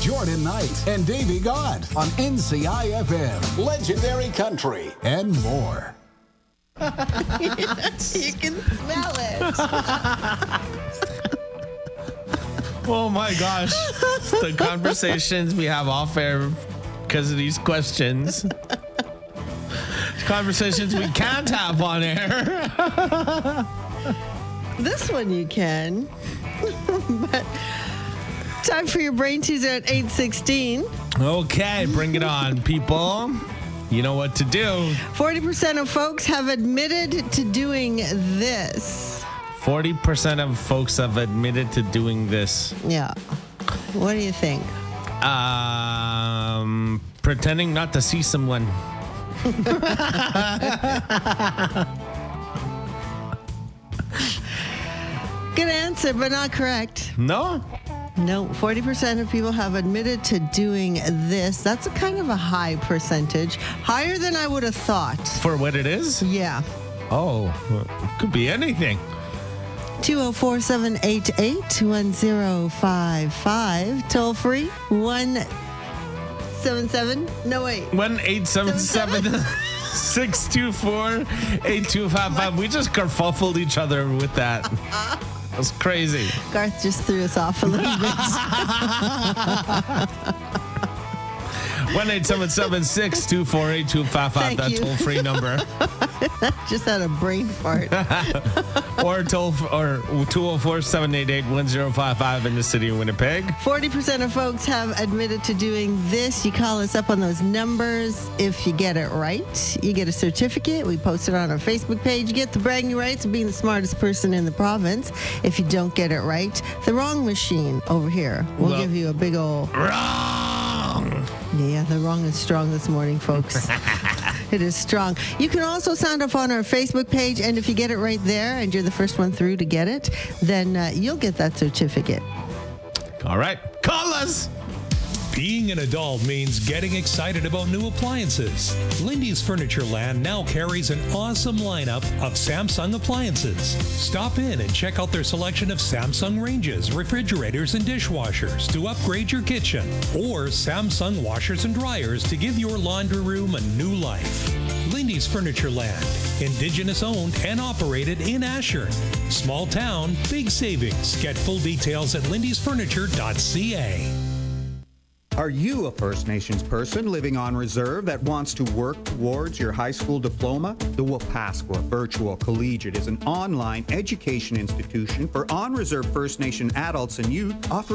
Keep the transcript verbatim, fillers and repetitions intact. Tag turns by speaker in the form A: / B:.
A: Jordan Knight and Davey God on N C I F M, Legendary Country, and more.
B: You can smell it.
C: Oh my gosh. The conversations we have off air because of these questions. Conversations we can't have on air.
B: This one you can. But time for your brain teaser at eight sixteen.
C: Okay, bring it on, people. You know what to do.
B: forty percent of folks have admitted to doing this.
C: forty percent of folks have admitted to doing this.
B: Yeah. What do you think?
C: Um, pretending not to see someone.
B: Good answer, but not correct.
C: No?
B: No, forty percent of people have admitted to doing this. That's a kind of a high percentage. Higher than I would have thought.
C: For what it is?
B: Yeah.
C: Oh, it could be anything.
B: two oh four, seven eight eight, one oh five five. Toll free. one seven seven. No, wait.
C: one eight seven seven six two four eight two five five. We just kerfuffled each other with that. That's crazy.
B: Garth just threw us off a little bit.
C: one eight seven seven six two four eight two five five.
B: Thank
C: That
B: you.
C: toll-free number.
B: Just had a brain fart.
C: or toll or two oh four, seven eight eight, one oh five five in the city of Winnipeg.
B: forty percent of folks have admitted to doing this. You call us up on those numbers. If you get it right, you get a certificate. We post it on our Facebook page. You get the bragging rights of being the smartest person in the province. If you don't get it right, the wrong machine over here will
C: Well,
B: give you a big old...
C: Wrong!
B: Yeah, the wrong is strong this morning, folks. It is strong. You can also sound off on our Facebook page, and if you get it right there and you're the first one through to get it, then uh, you'll get that certificate.
C: All right. Call us.
D: Being an adult means getting excited about new appliances. Lindy's Furniture Land now carries an awesome lineup of Samsung appliances. Stop in and check out their selection of Samsung ranges, refrigerators, and dishwashers to upgrade your kitchen, or Samsung washers and dryers to give your laundry room a new life. Lindy's Furniture Land, Indigenous owned and operated in Ashern. Small town, big savings. Get full details at lindys furniture dot c a.
E: Are you a First Nations person living on reserve that wants to work towards your high school diploma? The Wapasqua Virtual Collegiate is an online education institution for on-reserve First Nation adults and youth offering